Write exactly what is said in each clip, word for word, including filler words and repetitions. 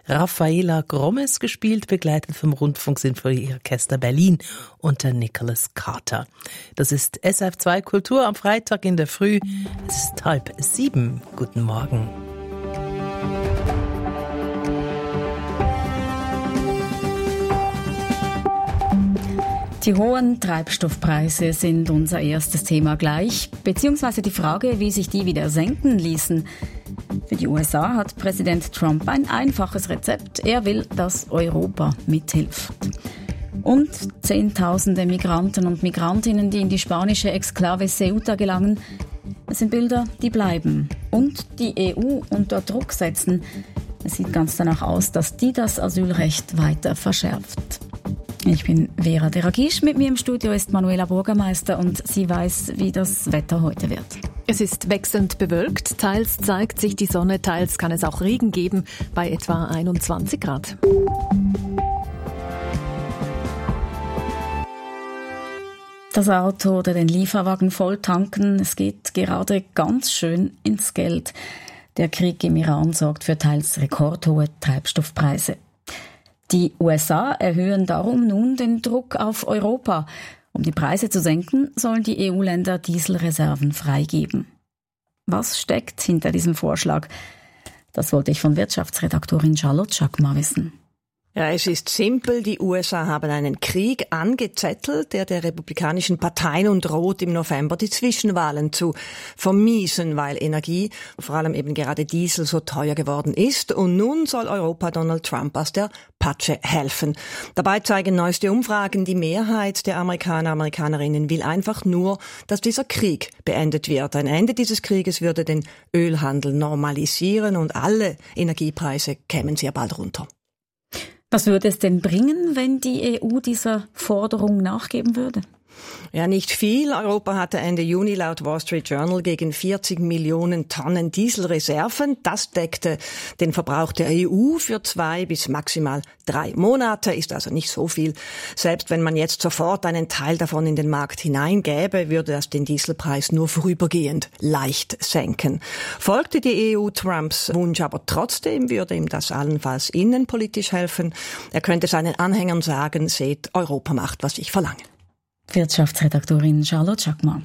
Raffaela Grommes gespielt, begleitet vom Rundfunksinfonieorchester Berlin unter Nicholas Carter. Das ist S R F zwei Kultur am Freitag in der Früh. Es ist halb sieben. Guten Morgen. Die hohen Treibstoffpreise sind unser erstes Thema gleich, beziehungsweise die Frage, wie sich die wieder senken ließen. Für die U S A hat Präsident Trump ein einfaches Rezept. Er will, dass Europa mithilft. Und Zehntausende Migranten und Migrantinnen, die in die spanische Exklave Ceuta gelangen, es sind Bilder, die bleiben. Und die E U unter Druck setzen. Es sieht ganz danach aus, dass die das Asylrecht weiter verschärft. Ich bin Vera Deragisch, mit mir im Studio ist Manuela Burgermeister und sie weiß, wie das Wetter heute wird. Es ist wechselnd bewölkt, teils zeigt sich die Sonne, teils kann es auch Regen geben, bei etwa einundzwanzig Grad. Das Auto oder den Lieferwagen voll tanken, es geht gerade ganz schön ins Geld. Der Krieg im Iran sorgt für teils rekordhohe Treibstoffpreise. Die U S A erhöhen darum nun den Druck auf Europa. Um die Preise zu senken, sollen die E U-Länder Dieselreserven freigeben. Was steckt hinter diesem Vorschlag? Das wollte ich von Wirtschaftsredaktorin Charlotte Schackmar wissen. Ja, es ist simpel. Die U S A haben einen Krieg angezettelt, der der republikanischen Parteien droht, im November die Zwischenwahlen zu vermiesen, weil Energie, vor allem eben gerade Diesel, so teuer geworden ist. Und nun soll Europa Donald Trump aus der Patsche helfen. Dabei zeigen neueste Umfragen, die Mehrheit der Amerikaner, Amerikanerinnen will einfach nur, dass dieser Krieg beendet wird. Ein Ende dieses Krieges würde den Ölhandel normalisieren und alle Energiepreise kämen sehr bald runter. Was würde es denn bringen, wenn die E U dieser Forderung nachgeben würde? Ja, nicht viel. Europa hatte Ende Juni laut Wall Street Journal gegen vierzig Millionen Tonnen Dieselreserven. Das deckte den Verbrauch der E U für zwei bis maximal drei Monate. Ist also nicht so viel. Selbst wenn man jetzt sofort einen Teil davon in den Markt hineingäbe, würde das den Dieselpreis nur vorübergehend leicht senken. Folgte die E U Trumps Wunsch aber trotzdem, würde ihm das allenfalls innenpolitisch helfen. Er könnte seinen Anhängern sagen, seht, Europa macht, was ich verlange. Wirtschaftsredaktorin Charlotte Schackmar.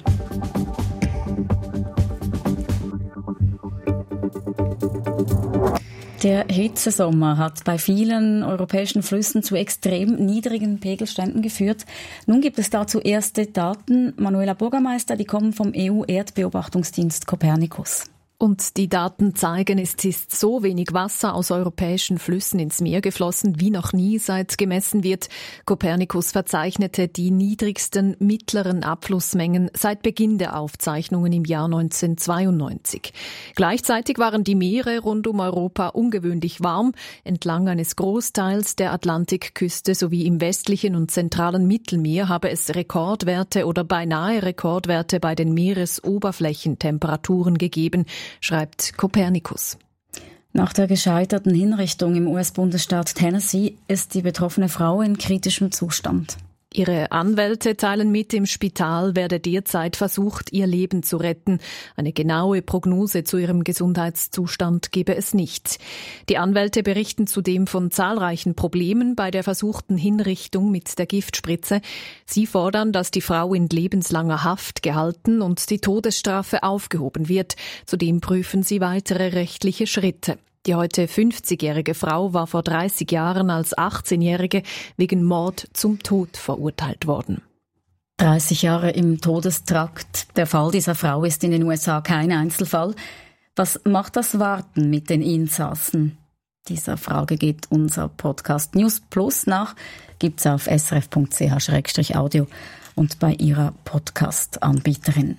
Der Hitzesommer hat bei vielen europäischen Flüssen zu extrem niedrigen Pegelständen geführt. Nun gibt es dazu erste Daten. Manuela Burgermeister, die kommen vom E U-Erdbeobachtungsdienst Copernicus. Und die Daten zeigen, es ist so wenig Wasser aus europäischen Flüssen ins Meer geflossen wie noch nie, seit gemessen wird. Copernicus verzeichnete die niedrigsten mittleren Abflussmengen seit Beginn der Aufzeichnungen im Jahr neunzehnhundertzweiundneunzig. Gleichzeitig waren die Meere rund um Europa ungewöhnlich warm. Entlang eines Großteils der Atlantikküste sowie im westlichen und zentralen Mittelmeer habe es Rekordwerte oder beinahe Rekordwerte bei den Meeresoberflächentemperaturen gegeben, schreibt Copernicus. Nach der gescheiterten Hinrichtung im U S-Bundesstaat Tennessee ist die betroffene Frau in kritischem Zustand. Ihre Anwälte teilen mit, im Spital werde derzeit versucht, ihr Leben zu retten. Eine genaue Prognose zu ihrem Gesundheitszustand gebe es nicht. Die Anwälte berichten zudem von zahlreichen Problemen bei der versuchten Hinrichtung mit der Giftspritze. Sie fordern, dass die Frau in lebenslanger Haft gehalten und die Todesstrafe aufgehoben wird. Zudem prüfen sie weitere rechtliche Schritte. Die heute fünfzigjährige Frau war vor dreißig Jahren als achtzehnjährige wegen Mord zum Tod verurteilt worden. dreißig Jahre im Todestrakt. Der Fall dieser Frau ist in den U S A kein Einzelfall. Was macht das Warten mit den Insassen? Dieser Frage geht unser Podcast News Plus nach. Gibt's auf s r f punkt c h slash audio und bei Ihrer Podcast-Anbieterin.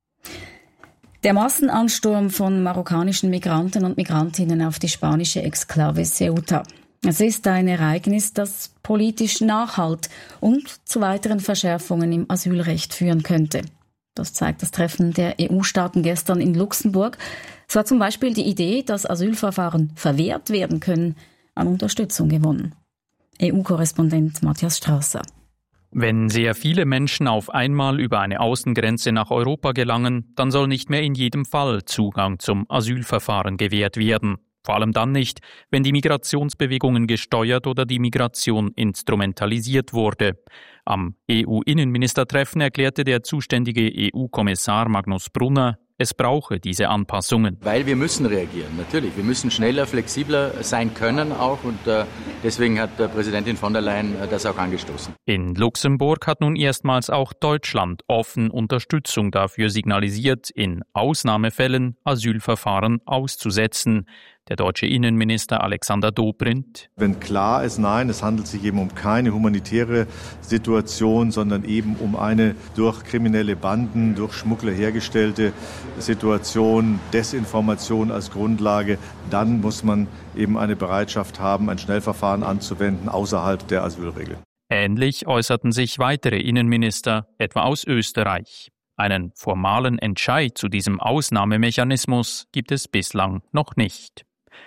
Der Massenansturm von marokkanischen Migranten und Migrantinnen auf die spanische Exklave Ceuta. Es ist ein Ereignis, das politisch nachhalt und zu weiteren Verschärfungen im Asylrecht führen könnte. Das zeigt das Treffen der E U-Staaten gestern in Luxemburg. So hat zum Beispiel die Idee, dass Asylverfahren verwehrt werden können, an Unterstützung gewonnen. E U-Korrespondent Matthias Strasser. Wenn sehr viele Menschen auf einmal über eine Außengrenze nach Europa gelangen, dann soll nicht mehr in jedem Fall Zugang zum Asylverfahren gewährt werden. Vor allem dann nicht, wenn die Migrationsbewegungen gesteuert oder die Migration instrumentalisiert wurde. Am E U-Innenministertreffen erklärte der zuständige E U-Kommissar Magnus Brunner, es brauche diese Anpassungen. Weil wir müssen reagieren, natürlich. Wir müssen schneller, flexibler sein können auch und äh, deswegen hat äh, Präsidentin von der Leyen äh, das auch angestoßen. In Luxemburg hat nun erstmals auch Deutschland offen Unterstützung dafür signalisiert, in Ausnahmefällen Asylverfahren auszusetzen. Der deutsche Innenminister Alexander Dobrindt. Wenn klar ist, nein, es handelt sich eben um keine humanitäre Situation, sondern eben um eine durch kriminelle Banden, durch Schmuggler hergestellte Situation, Desinformation als Grundlage, dann muss man eben eine Bereitschaft haben, ein Schnellverfahren anzuwenden außerhalb der Asylregel. Ähnlich äußerten sich weitere Innenminister, etwa aus Österreich. Einen formalen Entscheid zu diesem Ausnahmemechanismus gibt es bislang noch nicht.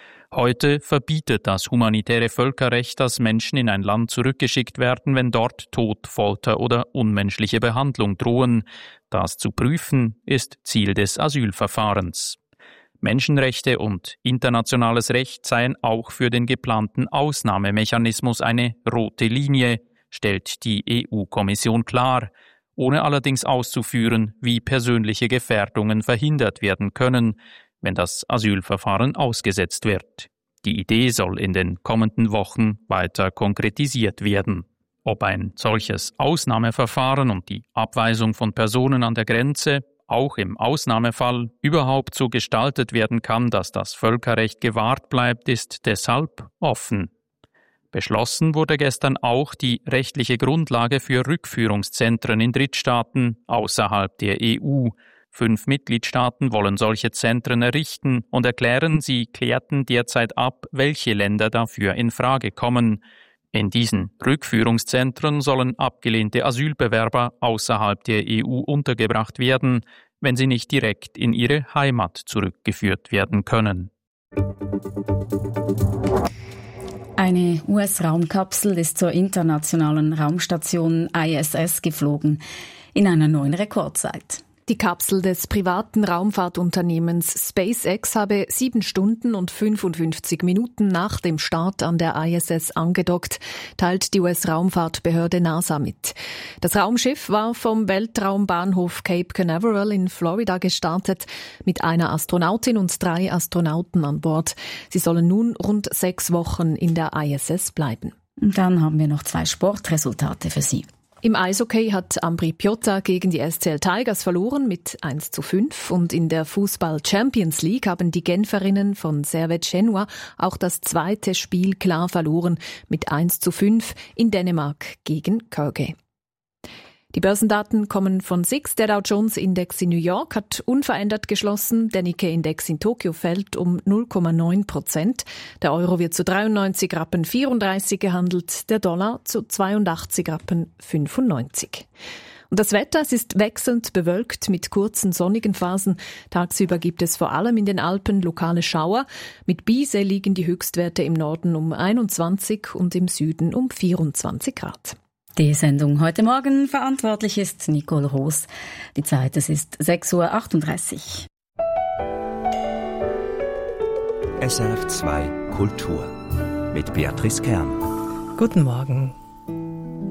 Heute verbietet das humanitäre Völkerrecht, dass Menschen in ein Land zurückgeschickt werden, wenn dort Tod, Folter oder unmenschliche Behandlung drohen. Das zu prüfen ist Ziel des Asylverfahrens. Menschenrechte und internationales Recht seien auch für den geplanten Ausnahmemechanismus eine rote Linie, stellt die E U-Kommission klar, ohne allerdings auszuführen, wie persönliche Gefährdungen verhindert werden können, wenn das Asylverfahren ausgesetzt wird. Die Idee soll in den kommenden Wochen weiter konkretisiert werden. Ob ein solches Ausnahmeverfahren und die Abweisung von Personen an der Grenze auch im Ausnahmefall überhaupt so gestaltet werden kann, dass das Völkerrecht gewahrt bleibt, ist deshalb offen. Beschlossen wurde gestern auch die rechtliche Grundlage für Rückführungszentren in Drittstaaten außerhalb der E U. Fünf Mitgliedstaaten wollen solche Zentren errichten und erklären, sie klärten derzeit ab, welche Länder dafür in Frage kommen. In diesen Rückführungszentren sollen abgelehnte Asylbewerber außerhalb der E U untergebracht werden, wenn sie nicht direkt in ihre Heimat zurückgeführt werden können. Eine U S-Raumkapsel ist zur internationalen Raumstation I S S geflogen, in einer neuen Rekordzeit. Die Kapsel des privaten Raumfahrtunternehmens SpaceX habe sieben Stunden und fünfundfünfzig Minuten nach dem Start an der I S S angedockt, teilt die U S-Raumfahrtbehörde NASA mit. Das Raumschiff war vom Weltraumbahnhof Cape Canaveral in Florida gestartet, mit einer Astronautin und drei Astronauten an Bord. Sie sollen nun rund sechs Wochen in der I S S bleiben. Und dann haben wir noch zwei Sportresultate für Sie. Im Eishockey hat Ambri Piotta gegen die S C L Tigers verloren mit eins zu fünf und in der Fußball Champions League haben die Genferinnen von Servette Genua auch das zweite Spiel klar verloren mit eins zu fünf in Dänemark gegen Køge. Die Börsendaten kommen von S I X. Der Dow Jones Index in New York hat unverändert geschlossen. Der Nikkei Index in Tokio fällt um null Komma neun Prozent. Der Euro wird zu dreiundneunzig Rappen vierunddreißig gehandelt, der Dollar zu zweiundachtzig Rappen fünfundneunzig. Und das Wetter, es ist wechselnd bewölkt mit kurzen sonnigen Phasen. Tagsüber gibt es vor allem in den Alpen lokale Schauer. Mit Bise liegen die Höchstwerte im Norden um einundzwanzig und im Süden um vierundzwanzig Grad. Die Sendung heute Morgen verantwortlich ist Nicole Roos. Die Zeit, es ist sechs Uhr achtunddreißig. S R F zwei Kultur mit Beatrice Kern. Guten Morgen.